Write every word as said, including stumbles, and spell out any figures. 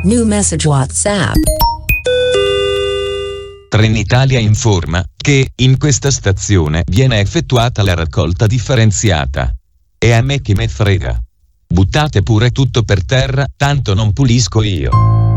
New message WhatsApp. Trenitalia informa che in questa stazione viene effettuata la raccolta differenziata. E a me che me frega. Buttate pure tutto per terra, tanto non pulisco io.